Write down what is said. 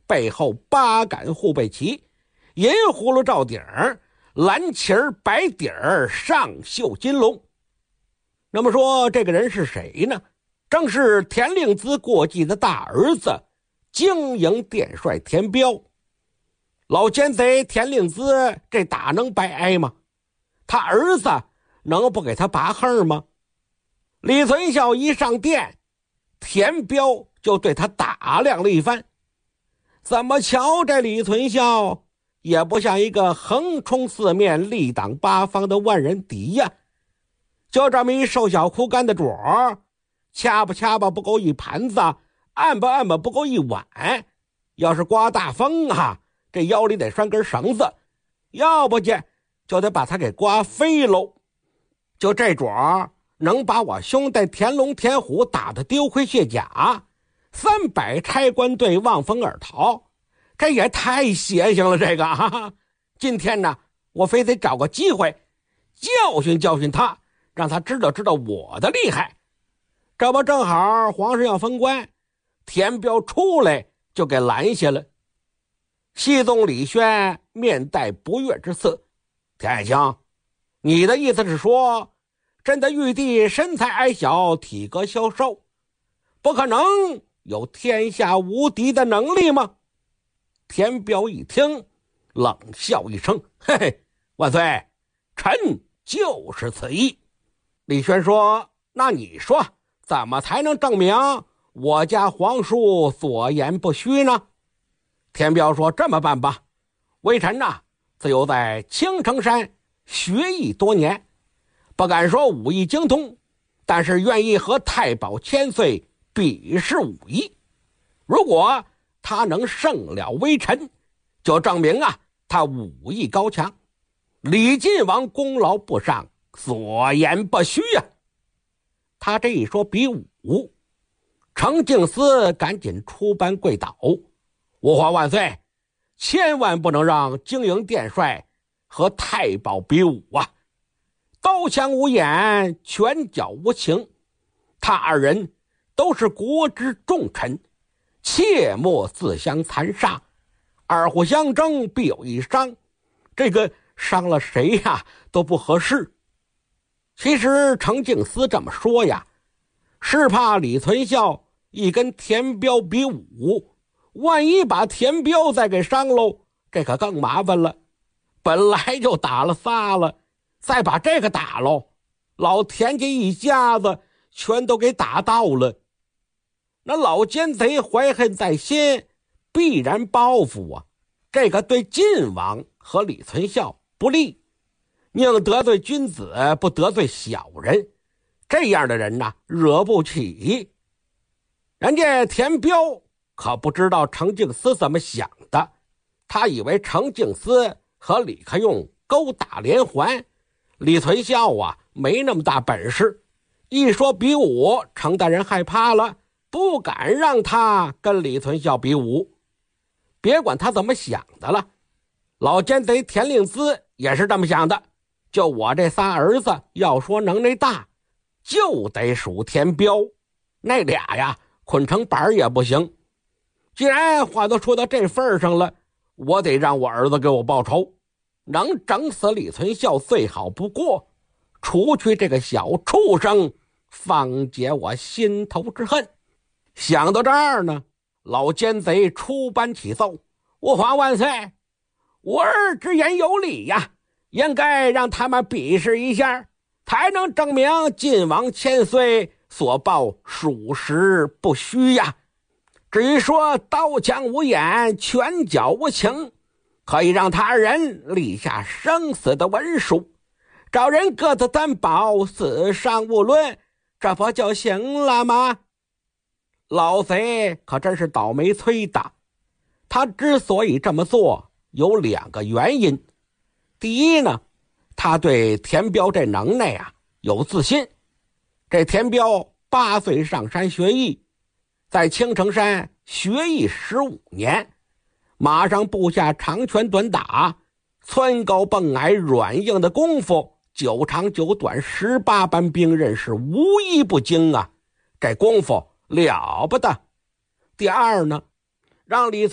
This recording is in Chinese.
背后八杆护背旗，银葫芦罩顶，蓝旗儿白底儿，上绣金龙。那么说这个人是谁呢？正是田令孜过继的大儿子，经营殿帅田彪。老奸贼田令孜这打能白挨吗？他儿子能不给他拔横吗？李存孝一上殿，田彪就对他打量了一番。怎么瞧这李存孝也不像一个横冲四面力挡八方的万人敌呀，就这么一瘦小枯干的主儿，掐吧掐吧不够一盘子，按吧按吧不够一碗，要是刮大风啊，这腰里得拴根绳子，要不去就得把他给刮飞喽。就这主儿能把我兄弟田龙田虎打得丢盔卸甲，300差官队望风而逃，这也太邪性了这个啊！今天呢，我非得找个机会教训教训他，让他知道知道我的厉害。这不正好皇上要封官，田彪出来就给拦下了。熹宗李轩面带不悦之色：田爱卿，你的意思是说，朕的玉帝身材矮小，体格消瘦，不可能有天下无敌的能力吗？田彪一听，冷笑一声：嘿嘿，万岁，臣就是此意。李轩说：那你说，怎么才能证明我家皇叔所言不虚呢？田彪说：这么办吧，微臣呐，自幼在青城山学艺多年，不敢说武艺精通，但是愿意和太保千岁比试武艺。如果他能胜了微臣，就证明他武艺高强，李晋王功劳不上，所言不虚呀。他这一说比武，程敬思赶紧出班跪倒：吾皇万岁，千万不能让经营殿帅和太保比武啊！刀枪无眼，拳脚无情，他二人都是国之重臣，切莫自相残杀，二虎相争必有一伤，这个伤了谁都不合适。其实程敬思这么说呀，是怕李存孝一跟田彪比武，万一把田彪再给伤喽，这可更麻烦了。本来就打了仨了，再把这个打喽，老田家一家子全都给打到了。那老奸贼怀恨在心，必然报复啊，这个对晋王和李存孝不利。宁得罪君子，不得罪小人，这样的人惹不起。人家田彪可不知道程敬思怎么想的，他以为程敬思和李克用勾打连环，李存孝没那么大本事。一说比武，程大人害怕了，不敢让他跟李存孝比武。别管他怎么想的了，老奸贼田令孜也是这么想的，就我这仨儿子要说能耐大，就得数田彪，那俩捆成板也不行。既然话都说到这份上了，我得让我儿子给我报仇，能整死李存孝最好不过，除去这个小畜生，方解我心头之恨。想到这儿呢，老奸贼出班启奏：吾皇万岁，我儿直言有理呀，应该让他们比试一下，才能证明晋王千岁所报属实不虚呀。至于说刀枪无眼，拳脚无情，可以让他二人立下生死的文书，找人各自担保，死伤无论，这不就行了吗？老贼可真是倒霉催的，他之所以这么做有2个原因。第一呢，他对田彪这能耐有自信。这田彪8岁上山学艺，在青城山学艺15年，马上步下长拳短打，蹿高蹦矮软硬的功夫9长9短18般兵刃是无一不精啊，这功夫了不得。第二呢，让李